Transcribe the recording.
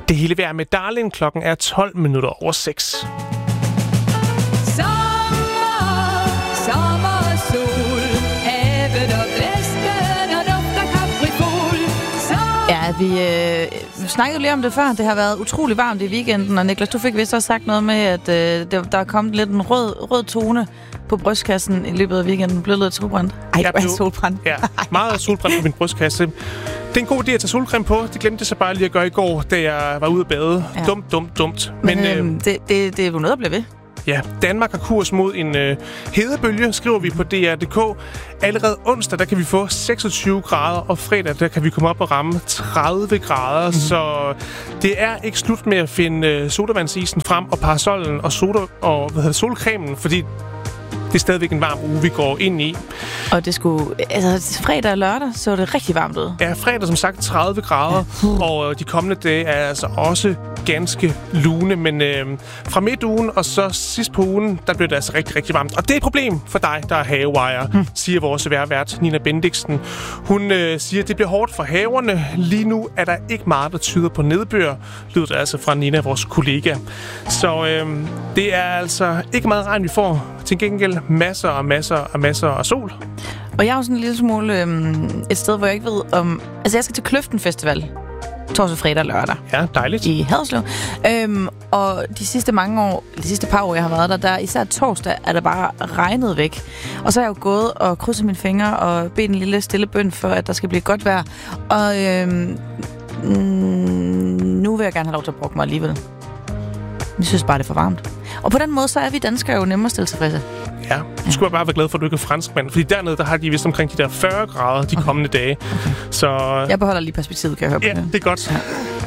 Det hele vejr med Darling. Klokken er 12 minutter over 6. Sommer og sol, havet og blæsten og duft af kaprifol. Ja, vi snakkede lige om det før. Det har været utrolig varmt i weekenden, og Niklas, du fik vist også sagt noget med, at der er kommet lidt en rød tone på brystkassen i løbet af weekenden. Blev lidt solbrændt? Ej, du er solbrændt. Ja, meget solbrændt på min brystkasse. Det er en god idé at tage solcreme på. Det glemte jeg så bare lige at gøre i går, da jeg var ude at bade. Ja. Dumt. Men det er jo noget at blive ved. Ja, Danmark har kurs mod en hedebølge, skriver vi på DR.dk. Allerede onsdag, der kan vi få 26 grader, og fredag, der kan vi komme op og ramme 30 grader. Mm-hmm. Så det er ikke slut med at finde sodavandsisen frem og parasollen og solcremen, fordi det er stadigvæk en varm uge, vi går ind i. Og det skulle... Altså, fredag og lørdag så det rigtig varmt ud. Ja, fredag som sagt 30 grader, og de kommende dage er altså også ganske lune. Men fra midtugen og så sidst på ugen, der bliver det altså rigtig, rigtig varmt. Og det er et problem for dig, der er haveejer, siger vores vejrvært Nina Bendiksen. Hun siger, at det bliver hårdt for haverne. Lige nu er der ikke meget, der tyder på nedbør, lyder det altså fra Nina, vores kollega. Så det er altså ikke meget regn, vi får. Til gengæld masser af sol. Og jeg er jo sådan en lille smule et sted, hvor jeg ikke ved om... Altså, jeg skal til Kløften Festival torsdag, fredag og lørdag. Ja, dejligt. I Haderslev. Og de sidste par år, jeg har været der især torsdag, er der bare regnet væk. Og så er jeg jo gået og krydset mine fingre og bedt en lille stille bøn for, at der skal blive godt vejr. Og nu vil jeg gerne have lov til at brokke mig alligevel. Jeg synes bare, det er for varmt. Og på den måde, så er vi danskere jo nemmere tilfredse. Ja, du skulle bare være glad for, at du ikke er franskmand. Fordi dernede, der har de vist omkring de der 40 grader de kommende dage. Så jeg beholder lige perspektivet, kan jeg høre på det. Ja, det er godt. Ja.